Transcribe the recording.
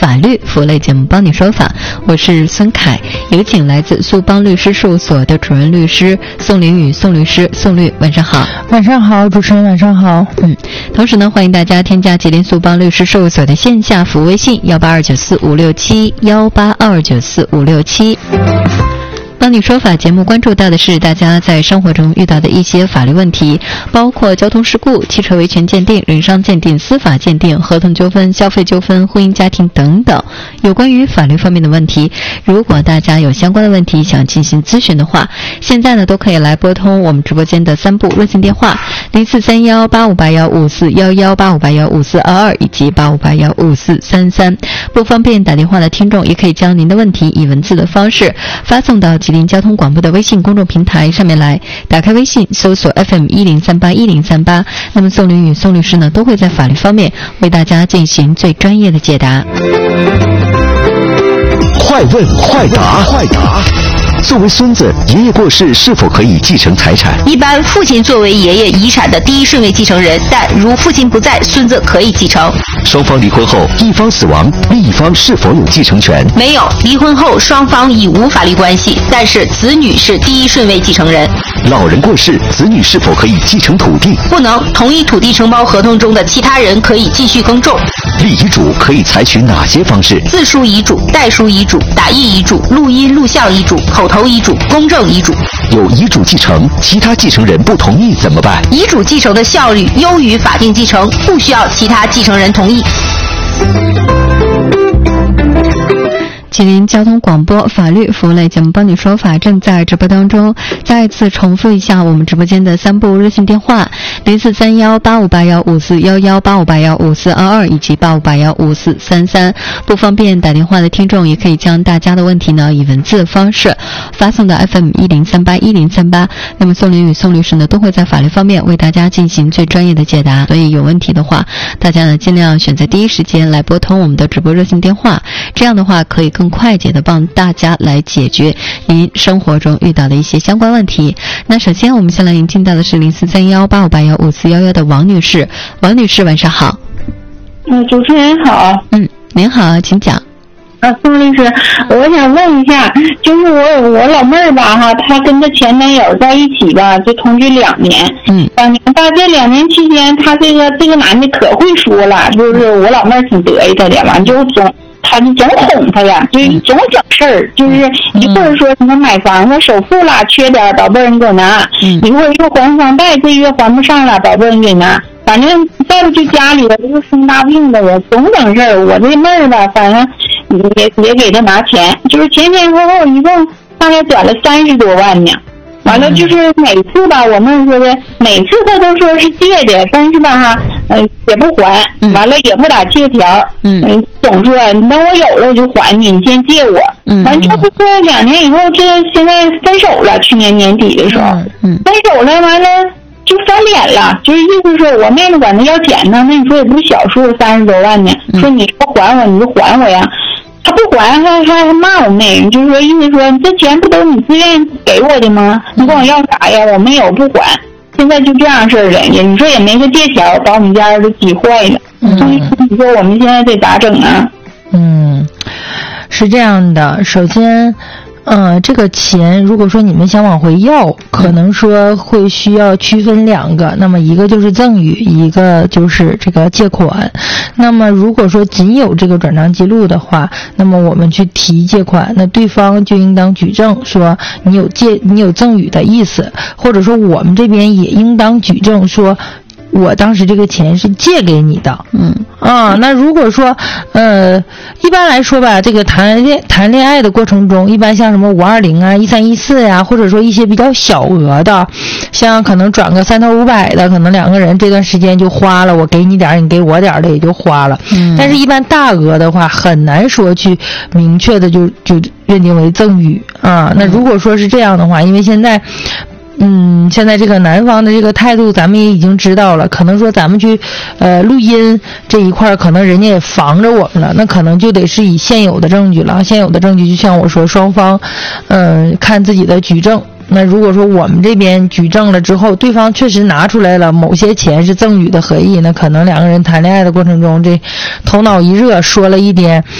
法律服务类节目帮你说法，我是孙凯，有请来自苏邦律师事务所的主任律师宋林宇宋律师。宋律，晚上好。 晚上好，主持人晚上好。 同时呢，欢迎大家添加吉林苏邦律师事务所的线下服务微信182945671829456。帮你说法节目关注到的是大家在生活中遇到的一些法律问题，包括交通事故、汽车维权鉴定、人伤鉴定、司法鉴定、合同纠纷、消费纠纷、婚姻家庭等等有关于法律方面的问题。如果大家有相关的问题想进行咨询的话，现在呢都可以来拨通我们直播间的3部热线电话04318581541185815422以及85815433。不方便打电话的听众也可以将您的问题以文字的方式发送到吉林交通广播的微信公众平台上面来，打开微信搜索 FM10381038，那么宋林与宋律师呢都会在法律方面为大家进行最专业的解答。 快问快答。作为孙子，爷爷过世是否可以继承财产？ 一般父亲作为爷爷遗产的第一顺位继承人，但如父亲不在，孙子可以继承。 双方离婚后，一方死亡，另一方是否有继承权？ 没有，离婚后双方已无法律关系，但是子女是第一顺位继承人。 老人过世，子女是否可以继承土地？ 不能，同意土地承包合同中的其他人可以继续耕种。 立遗嘱可以采取哪些方式？ 自书遗嘱、代书遗嘱、打印遗嘱、录音录像遗嘱、口头遗嘱、公证遗嘱。 有遗嘱继承，其他继承人不同意怎么办？ 遗嘱继承的效率优于法定继承，不需要其他继承人同意。 吉林交通广播法律服务类节目帮你说法正在直播当中，再一次重复一下我们直播间的3部热线电话04318581541185815422以及85815433。不方便打电话的听众也可以将大家的问题呢以文字的方式发送到 FM10381038，那么宋林与宋律师呢都会在法律方面为大家进行最专业的解答。所以有问题的话，大家呢尽量选择第一时间来拨通我们的直播热线电话，这样的话可以更快捷的帮大家来解决您生活中遇到的一些相关问题。那首先我们先来迎听到的是043185815411的王女士。王女士晚上好。 主持人好。 您好，请讲。 宋律师，我想问一下，就是我老妹儿吧哈，她跟她前男友在一起吧，就同居2年。2年吧，这2年期间，她这个男的可会说了，就是我老妹儿挺得意他的，完他就总哄他呀，就是总整事儿，就是一会儿说什么买房子首付啦，缺点宝贝儿你给我拿，一会儿又还房贷，这月还不上了，宝贝儿你给拿，反正再不就家里边就是生大病的呀，总整事儿。我这妹儿吧，反正也给他拿钱，就是前后一共大概转了30多万呢。完了就是每次吧，我妹说的，每次他都说是借的，但是吧哈，也不还，完了也不打借条，总说等我有了我就还你，你先借我，完这不过2年以后，这现在分手了，去年年底的时候，分手了，完了就翻脸了，就是意思说我妹妹管他要钱呢，那你说也不是小数，30多万呢，说你不还我你就还我呀。他不还还骂我妹，就是说意思说你这钱不都是你自愿给我的吗？你管我要啥呀？我没有不还，现在就这样式儿的，你说也没个借条，把我们家都急坏了。你说我们现在得咋整啊？ 是这样的，首先这个钱如果说你们想往回要，可能说会需要区分2个，那么一个就是赠与，一个就是这个借款。那么如果说仅有这个转账记录的话，那么我们去提借款，那对方就应当举证说你有赠与的意思，或者说我们这边也应当举证说我当时这个钱是借给你的。那如果说一般来说吧，这个谈恋爱的过程中，一般像什么520啊、1314呀，或者说一些比较小额的，像可能转个3头500的，可能2个人这段时间就花了，我给你点你给我点的也就花了。但是一般大额的话很难说去明确的就认定为赠与啊。那如果说是这样的话，因为现在这个男方的这个态度咱们也已经知道了，可能说咱们去录音这一块可能人家也防着我们了，那可能就得是以现有的证据了。现有的证据就像我说，双方看自己的举证。那如果说我们这边举证了之后，对方确实拿出来了某些钱是赠与的合意，那可能2个人谈恋爱的过程中，这头脑一热说了一点